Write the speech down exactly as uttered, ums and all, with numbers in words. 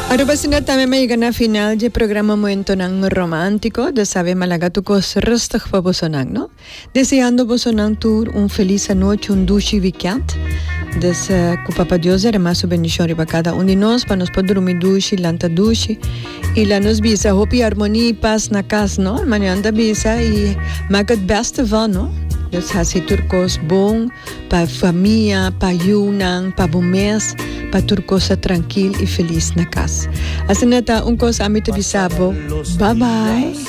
Ahora na también me llega na final de programa momento nang romántico de saber malaga tu cos rustig pa bosonang, no? Deseando bosonang tour un feliz noche, un dulce weekend. Des uh, que Papa Dios era más su bendición para cada uno de nos, para nos poder dormir dulce, lanta dulce. Y la nos bisa, hopi armonia y paz na casa, no? Mañana bisa y maak het beste van, no? Dus hace turcos bom, para familia, para yunang, para bom mês, para turcos tranquilo y feliz na casa. Assim neta, um coisa a mim te bisabo. Bye bye.